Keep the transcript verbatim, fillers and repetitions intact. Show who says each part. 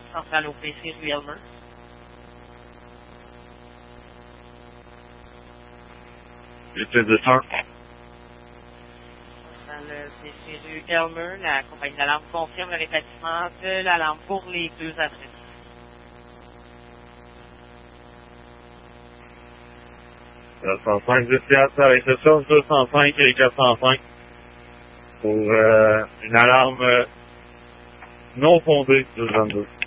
Speaker 1: centrale O P C rue Elmer.
Speaker 2: Utilisateur.
Speaker 1: Centrale O P C rue Elmer, la compagnie d'alarme confirme le rétablissement de l'alarme pour les deux adresses.
Speaker 2: quatre cent cinq de Seattle, réception deux cent cinq et quatre cent cinq pour euh, une alarme euh, non fondée deux vingt-deux.